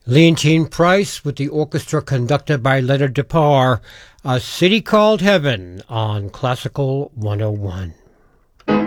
Leontine Price with the orchestra conducted by Leonard Depar, A City Called Heaven on Classical 101.